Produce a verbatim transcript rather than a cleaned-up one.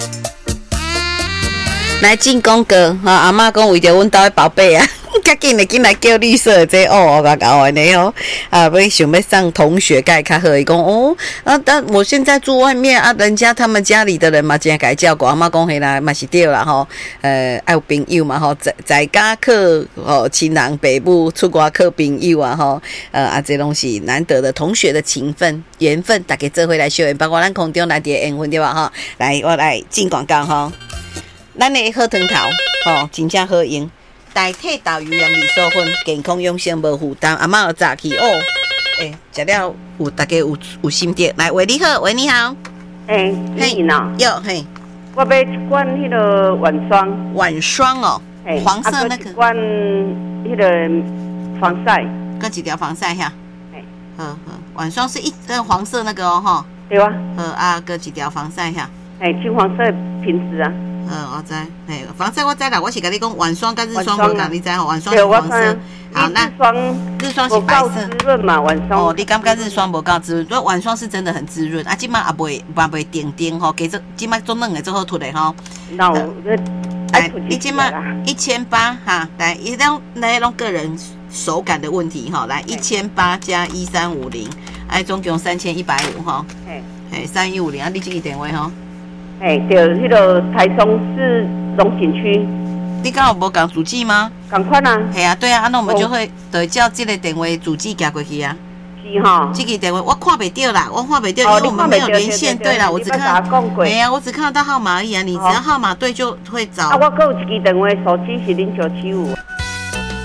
来进广告哈，阿嬷讲为着阮家的宝贝啊，较紧的进来叫绿色这哦，搞搞安尼哦，啊，要想要上同学该较好，伊讲哦，啊，但我现在住外面啊，人家他们家里的人嘛，真该照顾，阿嬷讲嘿啦，嘛是对啦吼，呃，爱有朋友嘛吼，在在家靠吼亲人爸母，出国靠朋友啊吼，呃啊，这拢是难得的同学的情分缘分，大家做伙来小缘，包括咱空中来的缘分对吧哈？来，我来进广告哈。咱的好汤头，吼、哦，真正好用。代替豆油盐味素粉，健康养生无负担。阿嬷有早起哦，诶、欸，食了有大家有有心得。来，喂，你好，喂，你好。 诶、欸，你呢？ 有嘿。 我要一罐迄个晚霜。 晚霜哦，欸、黄色那个。 一罐迄个防晒。 搁一条防晒哈。诶，好好，晚霜是一呃黄色那个哦吼。 对啊。 好啊，搁一条防晒哈。 诶，金黄色瓶子啊。 嗯，我知，嘿，防晒我知啦，我是跟你讲晚霜跟日霜无同，你知吼？晚霜是黄色，好，那日霜日霜是白色， 滋润嘛，晚霜。 哦，你感觉日霜无够滋润？所以晚霜是真的很滋润，啊，即摆也袂也袂定定吼，加做即摆做嫩的做好出来吼。 那我来，你即摆一千八哈，来，一种那种个人手感的问题哈，来一千八加一三五零，哎，总共三千一百五哈，嘿，嘿，三一五零啊，你这个电话吼。 哎，对，迄个台中市龙井区， 你刚好无讲主机吗？ 赶快啊！ 系啊，对啊，那我们就会得叫这个电话主机寄过去啊。 是哈， 这个电话我看不到啦，我看不到，因为我们没有连线。对啦，我只看，没啊，我只看得到号码而已啊。你只要号码对就会找。 啊，我还有一支电话，手机是零九七五。